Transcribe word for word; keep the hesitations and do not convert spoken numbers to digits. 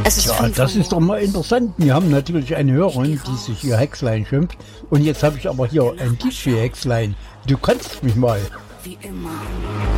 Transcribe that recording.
Es ist Ja, fünf das Uhr ist doch mal interessant. Wir haben natürlich eine Hörerin, die sich hier Hexlein schimpft. Und jetzt habe ich aber hier ein D J Hexlein. Du kannst mich mal. Wie immer.